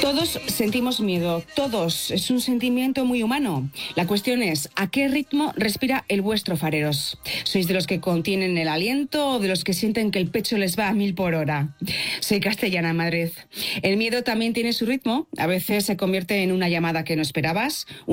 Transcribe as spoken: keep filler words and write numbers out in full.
Todos sentimos miedo, todos. Es un sentimiento muy humano. La cuestión es, ¿a qué ritmo respira el vuestro, fareros? ¿Sois de los que contienen el aliento o de los que sienten que el pecho les va a mil por hora? Soy Castellana, Madrid. El miedo también tiene su ritmo. A veces se convierte en una llamada que no esperabas,